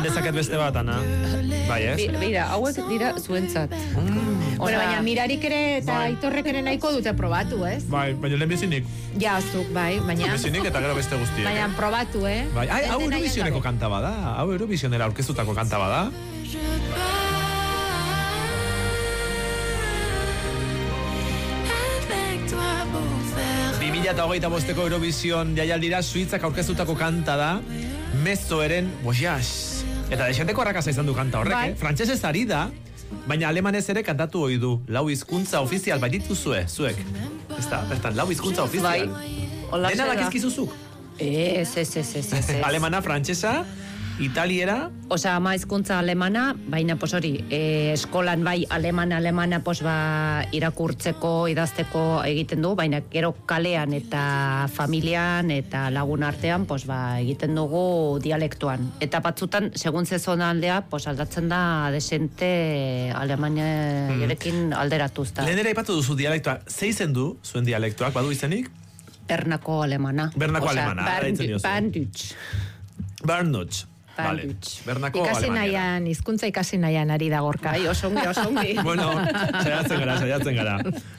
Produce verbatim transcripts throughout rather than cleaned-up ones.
Dezaket beste bat, Ana. Bai, ez? Bira, hauek dira zuentzat. Mm. Bueno, baina mirarik ere eta bai. Aitorrek ere nahiko dute probatu, ez? Bai, baina lehen bizinik. Ja, zuk, bai, baina... Bizinik eta gero beste guztiek. Baina probatu, eh? Bai, ai, hau Eurovisioneko kanta bada. Hau Eurovisionera aurkeztutako kanta bada. bi mila hogeita bosteko Eurovision jaialdira Suitzak aurkeztutako kanta da. Mezzoeren Voyage. Eta desenteko arrakasa izan du kanta horrek, bai. eh? Frantsesez ari da, baina alemanez ere kantatu ohi du. Lau hizkuntza ofizial baitituzue, zuek. Ezta, bertan lau hizkuntza ofizial. Bai. Dena dakizkizuzuk. Ez, ez, ez, ez, ez. Alemana, frantsesa, italiera. Osea, ama hizkuntza alemana, baina pos hori, eh, eskolan bai alemana, alemana pos ba irakurtzeko, idazteko egiten du, baina gero kalean eta familian eta lagun artean pos ba egiten dugu dialektuan. Eta batzutan, segun ze zonaldea, pos aldatzen da desente alemanerekin hmm. alderatuz da. Lehen ere aipatu duzu dialektua, ze izen du zuen dialektuak, badu izenik? Bernako alemana. Bernako alemana. Bandutx. Bandutx. Vale. Bernako ikasi nahian, hizkuntza ikasi nahian ari da Gorka. Bai, osongi, osongi. Bueno, saiatzen gara, saiatzen gara.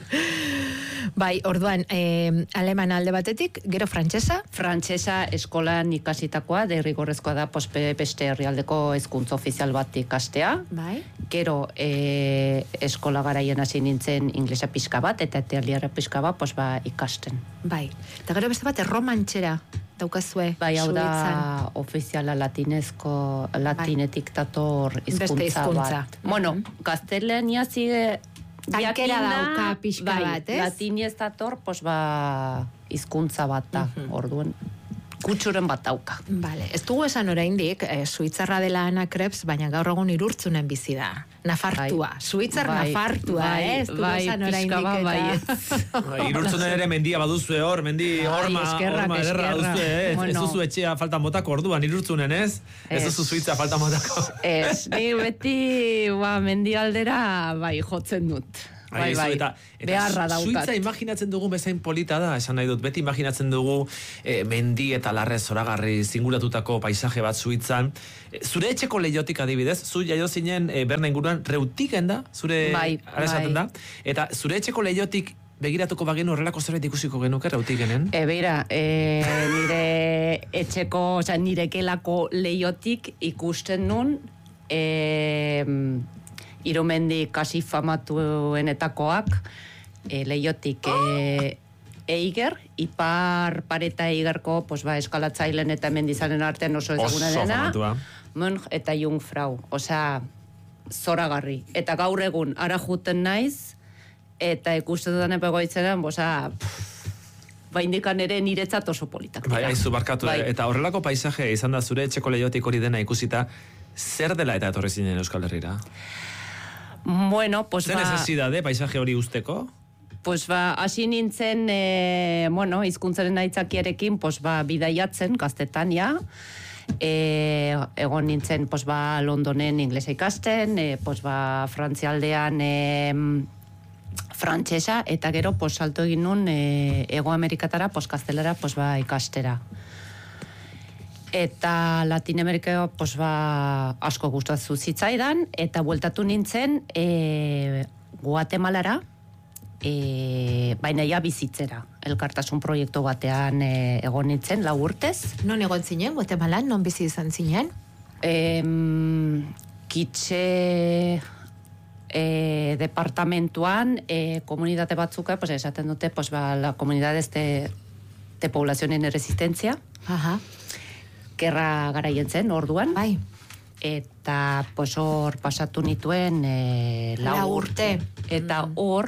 Bai, orduan, eh, aleman alde batetik, gero frantsesa? Frantsesa eskolan ikasitakoa, derrigorrezkoa da pos beste herrialdeko hizkuntza ofizial bat ikastea. Bai. Gero eh, eskola garaien hasi nintzen inglesa pixka bat, eta italiara pixka bat pos ba ikasten. Bai, eta gero beste bat erromantxera daukazue. Bai, hau da ofiziala latinezko, latinetik dator hizkuntza bat. Bueno, gaztelania zige tankera dauka pixka bai, bat, ez? Latinez dator, pos ba hizkuntza bat da, uh-huh. Orduan kutsuren bat dauka. Vale, ez dugu esan oraindik, eh, Suitzarra dela Ana Krebs, baina gaur egun Irurtzunen bizi da. Nafartua, bai. Suitzar bai, Nafartua, bai, eh? Ez dugu bai, esan oraindik eta... Bai, bai, Irurtzunen ere mendia baduzue hor, mendi horma, horma ederra baduzue, eh? Bueno. Ez duzu etxea faltan botako orduan Irurtzunen, ez? Ez duzu Suitza faltan botako. Ez, ni beti ba, mendialdera bai jotzen dut. Bai, bai, eta, eta beharra daukat. Suitza imaginatzen dugu bezain polita da, esan nahi dut, beti imaginatzen dugu eh, mendi eta larre zoragarri zinguratutako paisaje bat Suitzan. Eh, zure etxeko leiotik adibidez, zu jaio zinen eh, Berna inguruan reutiken da, zure bai, arazaten bai. da, eta zure etxeko leiotik begiratuko bagenu horrelako zerbait ikusiko genuke reutikenen? E, beira, e, nire etxeko, oza, nire kelako leiotik ikusten nun, e, Irumendi kasi famatuenetakoak e, leiotik e, Eiger, ipar pareta Eigerko pues, ba, eskalatzailen eta mendizaren artean oso ezaguna dena, Mönch eta Jungfrau, osea, zoragarri. Eta gaur egun, ara juten naiz, eta ikusten dudan epegoitzenan, osea, baindikan ere niretzat oso politak. Bai, aizu barkatu, bai. Eta horrelako paisaje izan da zure etxeko leiotik hori dena ikusita, zer dela eta etorri zinen Euskal Herrira? Bueno, pues zer ba... necesidade paisaje hori usteko? Pues ba, hasi nintzen, e, bueno, hizkuntzaren aitzakiarekin, pues ba, bidaiatzen, gaztetania, e, egon nintzen, pues ba, Londonen inglesa ikasten, e, pues ba, Frantzialdean e, frantsesa, eta gero, pues, salto egin nun, e, Ego Amerikatara, pues, gaztelera, pues ba, ikastera. Eta Latin Amerika pues, ba, asko gustatu zitzaidan, eta bueltatu nintzen e, Guatemalara, e, baina ja bizitzera. Elkartasun proiektu batean e, egon nintzen, lau urtez. Non egon zinen, Guatemalan, non bizi izan zinen? E, kitxe e, departamentuan, e, komunitate batzuka, pues, esaten dute, pues, ba, la comunidades de, de población en resistencia. Aha. Gerra garaien zen, orduan. Bai. Eta, pues, hor pasatu nituen e, lau urte. Eta hor,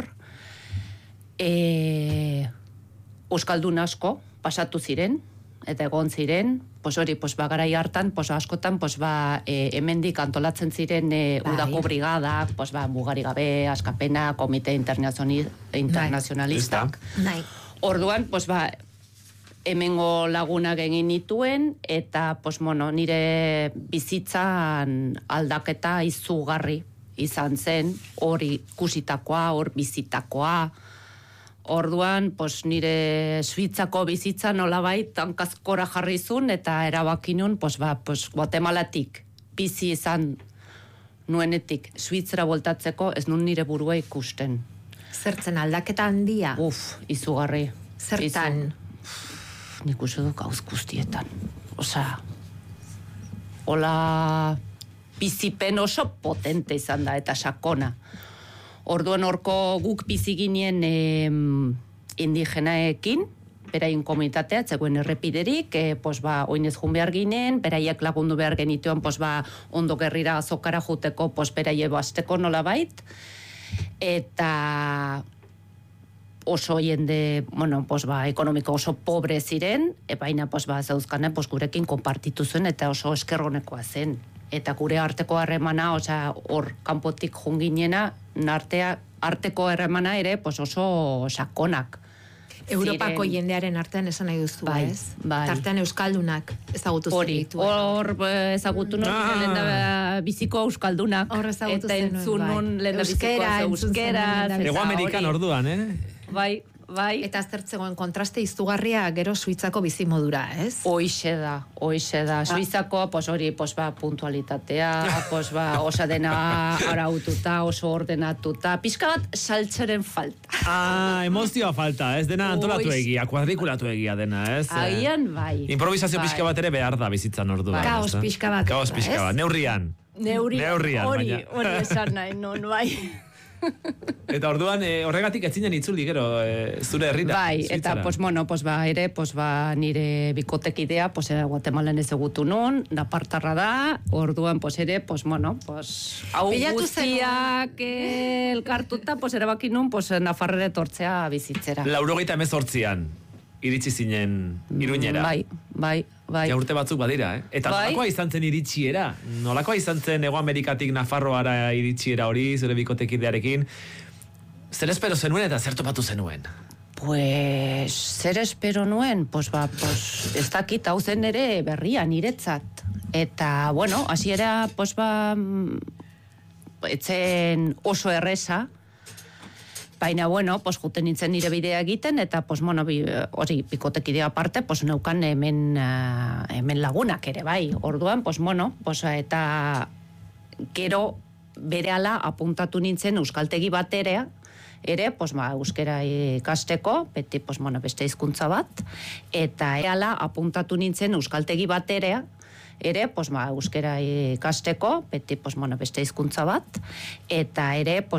e, euskaldun asko pasatu ziren, eta egon ziren, pues hori, pues, ba, garai hartan, pues, askotan, pues, ba, e, hemendik antolatzen ziren e, bai. Udako brigadak, pues, ba, mugari gabe, askapena, komite internazionalistak. Bai. Orduan, pues, ba, hemengo lagunak egin nituen, eta, pues, bueno, nire bizitzan aldaketa izugarri izan zen, hori kusitakoa, hor bizitakoa. Orduan, pues, nire Suitzako bizitza nolabait hankazkora jarri zuen, eta erabakinun, pues, ba, pues, Guatemalatik bizi izan nuenetik Suitzera voltatzeko ez nun nire burua ikusten. Zertzen aldaketa handia? Uf, izugarri. Zertan? Izu, nik uste duk gauz guztietan. Osa, hola bizipen oso potente izan da eta sakona. Orduan horko guk bizi ginen em, indigenaekin, beraien komunitatea, zegoen errepiderik, e, pos ba, oinez jun behar ginen, beraiek lagundu behar genituen, pos ba, ondo gerrira azokara juteko, pos beraie basteko nola bait, eta oso jende, bueno, pos ba, ekonomiko oso pobre ziren, e, baina pos ba, zeuzkane, pos gurekin konpartitu zuen, eta oso eskerronekoa zen. Eta gure arteko harremana, osea, hor kanpotik junginena, nartea, arteko harremana ere, pos oso sakonak. Europako ziren. Jendearen artean esan nahi duzu, Bai, ez? bai. Tartean euskaldunak ezagutu Hori, zenituen. hor eh, ezagutu nuen Ah. lehen biziko euskaldunak. Hor ezagutu eta zenuen, entzun bai. nun lehen biziko Euskera entzun euskera. zenuen, Ego Amerikan orduan, eh? Bai, bai. Eta aztertzegoen kontraste izugarria gero Suitzako bizimodura, ez? Hoixe da, hoixe da. Suizako, pues hori, pues ba, puntualitatea, pues ba, osa dena araututa, oso ordenatuta, pixka bat saltzeren falta. Ah, emozioa falta, ez dena antolatu Oiz. egia, kuadrikulatu egia dena, ez? Agian bai. Improvisazio Bai. pixka bat ere behar da bizitzan orduan. Bai. Kaos ez da? pixka bat, Kaos pixka ez? bat, neurrian. Neurrian, Neurrian, hori, baina. hori esan nahi, non, bai. Eta orduan, eh, horregatik etzinen itzuli gero, eh, zure herrira. Bai, eta, Suitzara. pues, bueno, pues, ba, ere, pues, ba, nire bikotekidea, pues, eh, Guatemalan ezagutu nun, napartarra da, orduan, pues, ere, pues, bueno, pues, hau Bilatu guztiak eh, elkartuta, pues, erabaki nun, pues, Nafarrera etortzea bizitzera. Laurogeita emezortzian iritsi zinen Iruñera. Bai, bai, bai. Ja urte batzuk badira, eh? Eta Bai. nolakoa izan zen iritsiera? Nolakoa izan zen Ego Amerikatik Nafarroara iritsiera hori, zure bikotekidearekin? Zer espero zenuen eta zer topatu zenuen? Pues, zer espero nuen? Pues, ba, pues, ez dakit hau zen ere berria niretzat. Eta, bueno, hasiera, pues, ba, mm, etzen oso erresa, baina, bueno, pues, juten nintzen nire bidea egiten, eta, pues, bueno, bi, hori, bikotekidea aparte, pues, neukan hemen, uh, hemen lagunak ere, bai. Orduan, pues, bueno, pues, eta gero berehala apuntatu nintzen euskaltegi baterea, ere, pues, ba, euskera ikasteko, beti, pues, bueno, beste hizkuntza bat, eta ehala apuntatu nintzen euskaltegi baterea, ere, pues, ba, euskera ikasteko, beti, pues, bueno, beste hizkuntza bat, eta ere, pues,